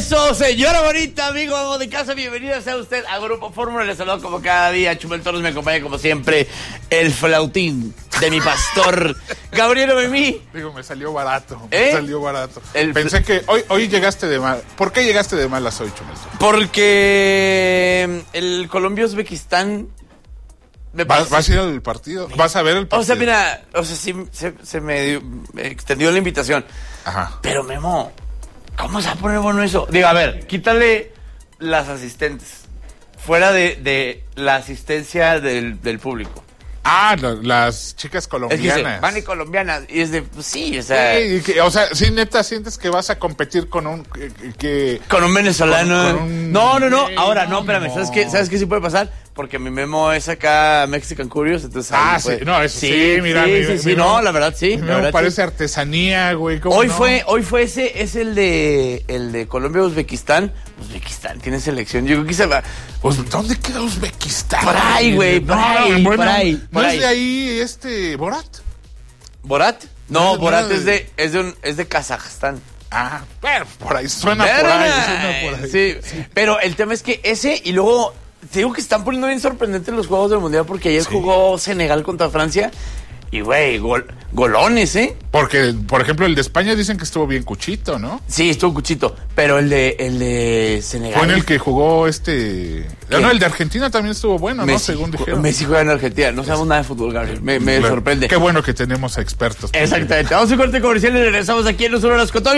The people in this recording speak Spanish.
Eso, señora bonita, amigo, amo de casa, bienvenido sea usted a Grupo Fórmula. Les saludo como cada día. Chumel Torres me acompaña como siempre. El flautín de mi pastor, Gabriel Memí. Digo, me salió barato. Pensé que hoy llegaste de mal. ¿Por qué llegaste de malas hoy, Chumel? Porque el Colombia-Uzbekistán... ¿Vas a ir al partido? ¿Vas a ver el partido? O sea, mira, sí se me extendió la invitación. Ajá. Pero Memo, ¿cómo se va a poner bueno eso? Digo, a ver, quítale las asistentes. Fuera de la asistencia del público. Ah, las chicas colombianas. Es que van y colombianas. Y es de, pues sí, o sea... Sí, neta, sientes que vas a competir con un... Con un venezolano. Con un... No. Ahora, no, espérame. ¿Sabes qué sí puede pasar? Porque mi Memo es acá Mexican Curious, entonces... sí, no, eso sí, mira. Sí, no, la verdad, sí. Me parece artesanía, güey. Hoy fue ese, es el de Colombia-Uzbekistán. Uzbekistán tiene selección, yo creo que se va... Pues, ¿dónde queda Uzbekistán? Por ahí, güey, por ahí. ¿No es de ahí Borat? ¿Borat? No, Borat es de Kazajstán. Ah, pero por ahí suena por ahí. Sí, pero el tema es que ese y luego... Te digo que están poniendo bien sorprendentes los juegos del Mundial porque ayer jugó Senegal contra Francia y, güey, golones, ¿eh? Porque, por ejemplo, el de España dicen que estuvo bien cuchito, ¿no? Sí, estuvo cuchito, pero el de Senegal... Fue en el que jugó No, el de Argentina también estuvo bueno, Messi, ¿no? Según dijeron. Messi juega en Argentina, no sabemos nada de fútbol, Gabriel, me sorprende. Qué bueno que tenemos a expertos. Exactamente, vamos a un corte comercial y regresamos aquí en Los Horas con todo.